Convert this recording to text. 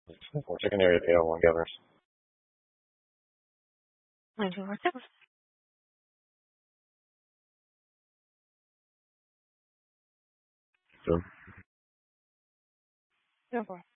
We're taking area 801 governors. 9246. So. Go for it.